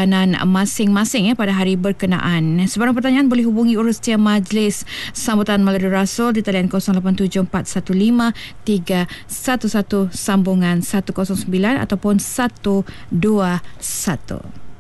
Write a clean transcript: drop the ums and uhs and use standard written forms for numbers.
peranan masing-masing pada hari berkenaan. Sebarang pertanyaan boleh hubungi Urustia Majlis Sambutan Maulidi Rasul di talian 087415 311 sambungan 109 ataupun 121.